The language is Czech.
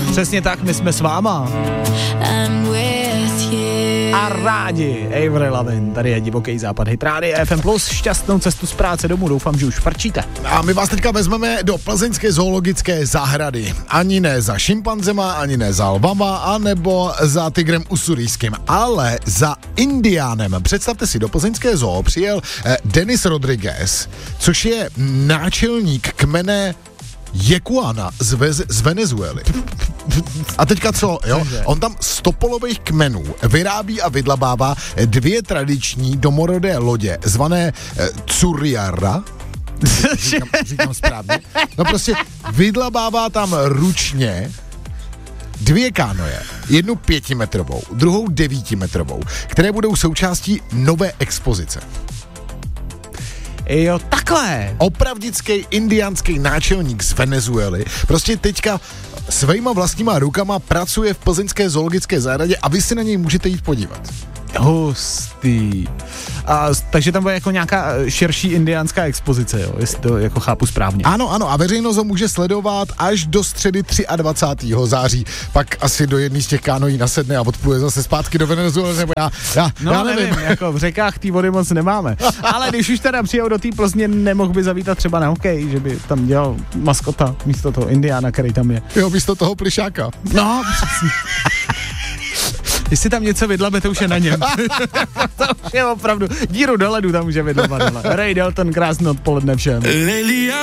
Přesně tak, my jsme s váma. A rádi Avril Lavigne, tady je Divoký západ, Hit Radio FM+, šťastnou cestu z práce domů, doufám, že už frčíte. A my vás teďka vezmeme do plzeňské zoologické zahrady. Ani ne za šimpanzema, ani ne za lvama, anebo za tigrem usurijským, ale za indiánem. Představte si, do plzeňské zoo přijel Denis Rodriguez, což je náčelník kmene Jekuana z Venezuely. A teďka co, jo? On tam z topolových kmenů vyrábí a vydlabává 2 tradiční domorodé lodě, zvané Tsurriara. Říkám správně. No prostě vydlabává tam ručně 2 kánoje, jednu 5metrovou, druhou 9metrovou, které budou součástí nové expozice. Jo, takhle. Opravdický indiánský náčelník z Venezuely prostě teďka svýma vlastníma rukama pracuje v plzeňské zoologické zahradě a vy si na něj můžete jít podívat. Hustý. Takže tam bude jako nějaká širší indiánská expozice, jo, jestli to jako chápu správně. Ano, a veřejnost ho může sledovat až do středy 23. září. Pak asi do jedné z těch kánojí nasedne a odpluje zase zpátky do Venezuely, nebo já nevím. Jako v řekách té vody moc nemáme. Ale když už teda přijel do té Plzně, nemohl by zavítat třeba na hokej, že by tam dělal maskota místo toho indiána, který tam je. Jo, místo toho plišáka. No, přesně. Jestli tam něco vydlabe, to už je na něm. To už je opravdu díru do ledu tam může vydlabat. Ray Dalton, krásné odpoledne všem.